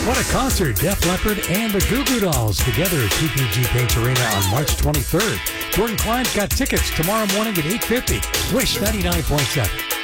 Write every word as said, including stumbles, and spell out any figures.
What a concert. Def Leppard and the Goo Goo Dolls together at T P G Paints Arena on March twenty-third. Jordan Klein's got tickets tomorrow morning at eight fifty. Wish ninety-nine point seven.